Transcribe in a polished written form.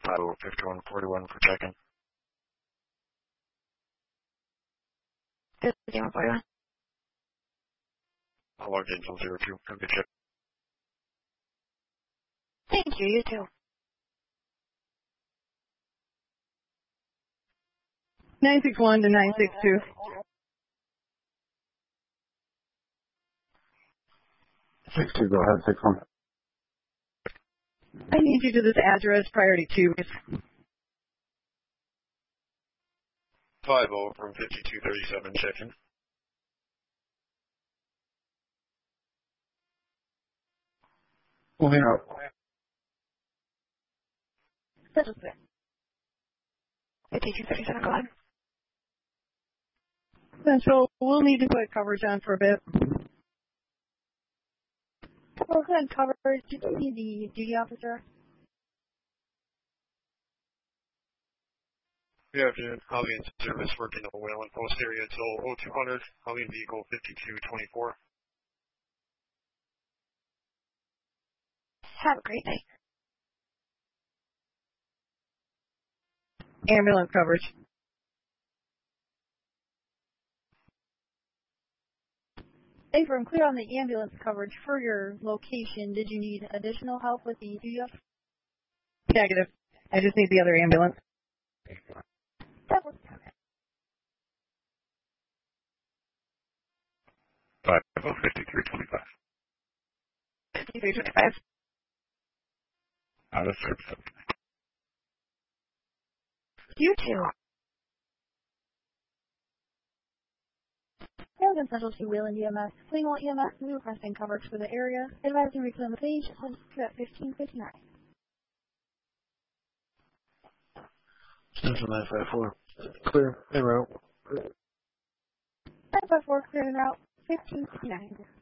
5141 for check-in. 5141. I'll log in until 02. Have a good check. Thank you, you too. 961 to 962. 62, go ahead, 61. I need you to this address, priority 2. 50 from 5237 check-in. Moving out. This is it. 5237, go ahead. Central, we'll need to put coverage on for a bit. Well, good coverage. Do you need the duty officer? Good afternoon. I'll be in service working the Wayland Post area until 0200. I'll be in vehicle 5224. Have a great day. Ambulance coverage. Hey, I'm clear on the ambulance coverage for your location. Did you need additional help with the duty officer? Negative. I just need the other ambulance. That was 5325. 5325. Out of service. You too. American Central to Wayland EMS. Cleanwell EMS, we requesting coverage for the area. Advising reclaim the page, hold at 1559. Central 954. Clear. En route. 954, clear en route, 1559.